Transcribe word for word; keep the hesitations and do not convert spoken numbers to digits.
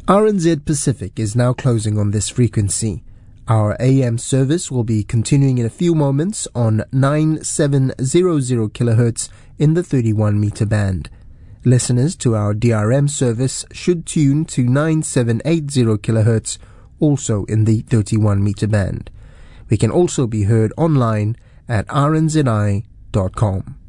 R N Z Pacific is now closing on this frequency. Our A M service will be continuing in a few moments on nine seven zero zero kilohertz in the thirty-one meter band. Listeners to our D R M service should tune to nine seven eight zero kilohertz, also in the thirty-one meter band. We can also be heard online at r n z i dot com.